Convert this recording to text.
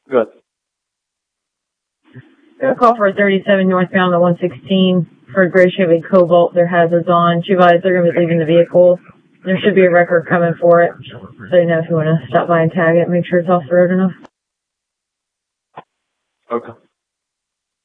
Good. Got a call for a 37 northbound at 116 for a gray Chevy Cobalt. Their hazards on. She advised they're going to be leaving the vehicle. There should be a record coming for it. So you know if you want to stop by and tag it, make sure it's off the road enough. Okay.